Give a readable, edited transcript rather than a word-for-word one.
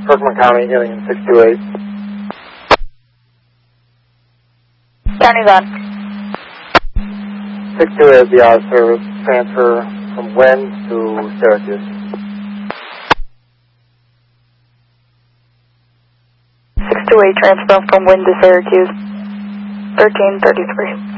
Berkman County, Alien 628. County on. 628 is the out of service. Transfer from Wynn to Syracuse. 628 transfer from Wynn to Syracuse. 1333.